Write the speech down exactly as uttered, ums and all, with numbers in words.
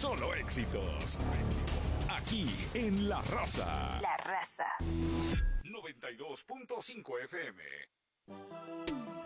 solo éxitos. Aquí en La Raza. La Raza. noventa y dos punto cinco F M.